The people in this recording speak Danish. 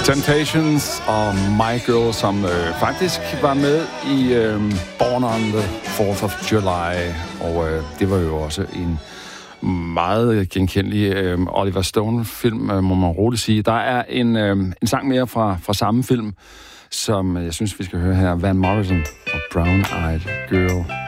Temptations og My Girl, som faktisk var med i Born on the 4th of July, og det var jo også en meget genkendelig Oliver Stone-film, må man roligt sige. Der er en sang mere fra samme film, som jeg synes, vi skal høre her. Van Morrison og Brown Eyed Girl.